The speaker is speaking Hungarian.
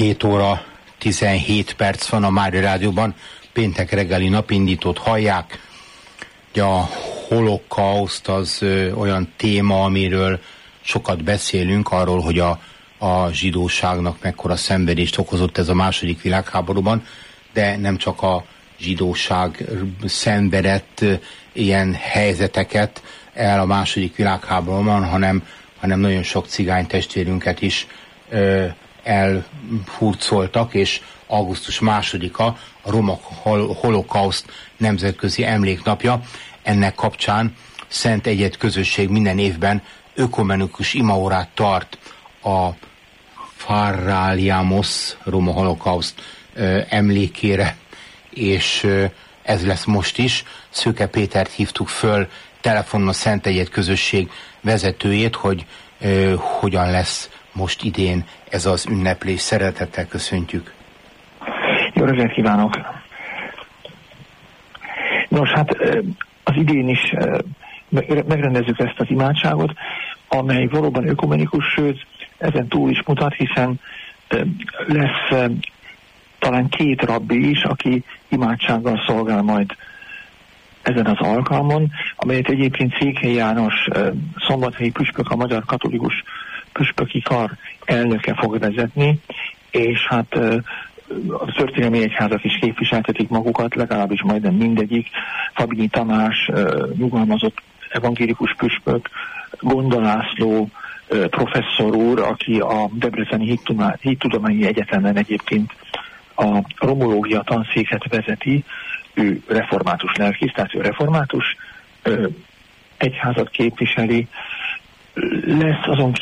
7 óra 17 perc van a Mária Rádióban, péntek reggeli napindítót hallják. A holokauszt az olyan téma, amiről sokat beszélünk, arról, hogy a zsidóságnak mekkora szenvedést okozott ez a második világháborúban, de nem csak a zsidóság szenvedett ilyen helyzeteket el a második világháborúban, hanem nagyon sok cigány testvérünket is elhurcoltak, és augusztus 2-a a Roma Holokauszt nemzetközi emléknapja. Ennek kapcsán Szent Egyed közösség minden évben ökumenikus imaórát tart a Farráliamos Roma Holokauszt emlékére, és ez lesz most is. Szőke Pétert hívtuk föl telefonon, a Szent Egyed közösség vezetőjét, hogy hogyan lesz most idén ez az ünneplés. Szeretettel köszöntjük. Jó reggelt kívánok! Nos, hát az idén is megrendezzük ezt az imádságot, amely valóban ökumenikus, sőt, ezen túl is mutat, hiszen lesz talán 2 rabbi is, aki imádsággal szolgál majd ezen az alkalmon, amelyet egyébként Székely János szombathelyi püspök, a Magyar Katolikus Püspöki Kar elnöke fog vezetni, és hát a történelmi egyházak is képviseltetik magukat, legalábbis majdnem mindegyik. Fabinyi Tamás, nyugalmazott evangélikus püspök, Gonda László professzor úr, aki a Debreceni Hittudományi Egyetemen egyébként a romológia tanszéket vezeti, ő református lelkész, tehát ő református egyházat képviseli. Lesz azon